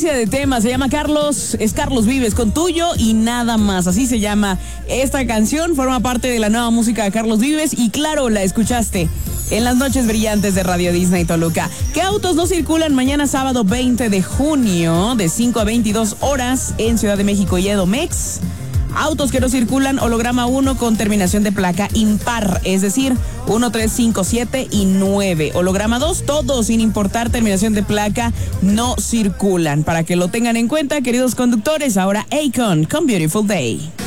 coincidencia de tema, se llama Carlos, es Carlos Vives con Tuyo y Nada Más, así se llama esta canción, forma parte de la nueva música de Carlos Vives y claro, la escuchaste en las noches brillantes de Radio Disney Toluca. ¿Qué autos no circulan mañana sábado 20 de junio de 5 a 22 horas en Ciudad de México y Edomex? Autos que no circulan, holograma 1 con terminación de placa impar, es decir, 1, 3, 5, 7 y 9. Holograma 2, todos sin importar terminación de placa, no circulan. Para que lo tengan en cuenta, queridos conductores, ahora Akon con Beautiful Day.